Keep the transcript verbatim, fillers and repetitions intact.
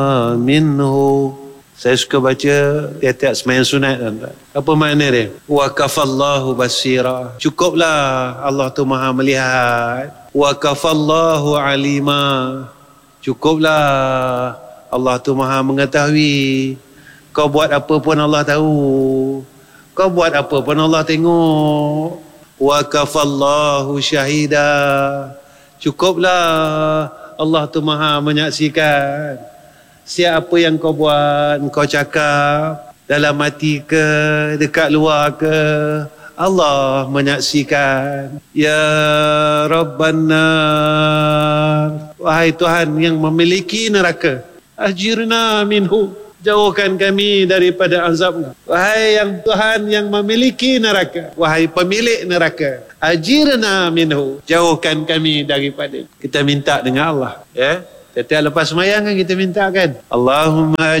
minhu. Saya suka baca tiap-tiap sembahyang sunat. Apa makna dia? Wa kafallahu basira. Cukuplah Allah tu maha melihat. Wa kafallahu alima. Cukuplah Allah tu maha mengetahui. Kau buat apa pun Allah tahu. Kau buat apa pun Allah tengok. Wa kafallahu syahida. Cukuplah Allah tu maha menyaksikan. Siapa yang kau buat, kau cakap dalam hati ke, dekat luar ke, Allah menyaksikan. Ya Rabban nar, wahai Tuhan yang memiliki neraka, ajirna minhu, jauhkan kami daripada azab. Wahai yang Tuhan yang memiliki neraka, wahai pemilik neraka, ajirna minhu, jauhkan kami daripada. Kita minta dengan Allah, ya. Setiap lepas sembahyang kan kita minta kan, Allahumma